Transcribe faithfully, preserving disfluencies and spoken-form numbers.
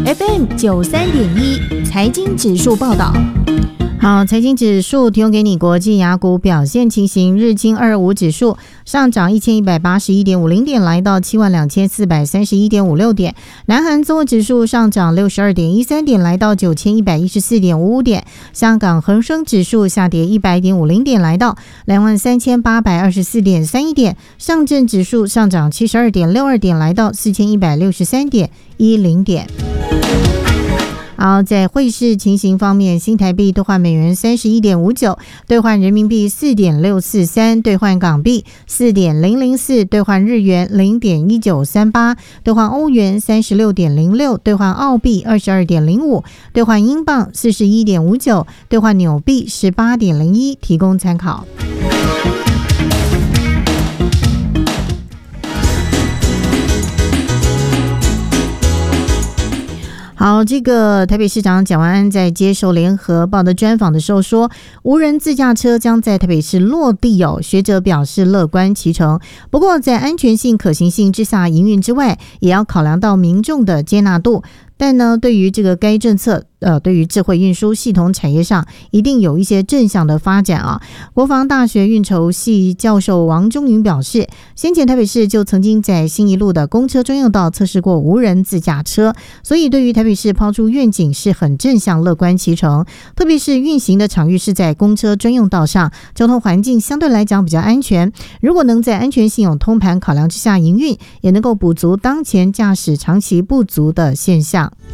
F M 九三点一财经指数报道。好，财经指数提供给你国际雅股表现情形。日经二二五指数上涨一千一百八十一点五零点，来到七万两千四百三十一点五六点。南韩综合指数上涨六十二点一三点，来到九千一百一十四点五五点。香港恒生指数下跌一百点五零点，来到两万三千八百二十四点三一点。上证指数上涨七十二点六二点，来到四千一百六十三点一零点。好，在汇市情形方面，新台币兑换美元 三十一点五九， 兑换人民币 四点六四三， 兑换港币 四点零零四， 兑换日元 零点一九三八， 兑换欧元 三十六点零六， 兑换澳币 二十二点零五， 兑换英镑 四十一点五九， 兑换纽币 十八点零一， 提供参考。好，这个台北市长蒋万安在接受联合报的专访的时候说，无人自驾车将在台北市落地哦，学者表示乐观其成。不过在安全性、可行性之下营运之外，也要考量到民众的接纳度。但呢，对于这个该政策，呃，对于智慧运输系统产业上，一定有一些正向的发展啊。国防大学运筹系教授王中云表示，先前台北市就曾经在信义路的公车专用道测试过无人自驾车，所以对于台北市抛出愿景是很正向、乐观其成。特别是运行的场域是在公车专用道上，交通环境相对来讲比较安全。如果能在安全性有通盘考量之下营运，也能够补足当前驾驶长期不足的现象。